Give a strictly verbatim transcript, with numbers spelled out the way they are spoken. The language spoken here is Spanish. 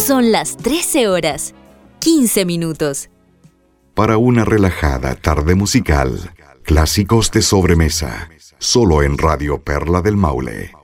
Son las trece horas, quince minutos. Para una relajada tarde musical, clásicos de sobremesa, solo en Radio Perla del Maule.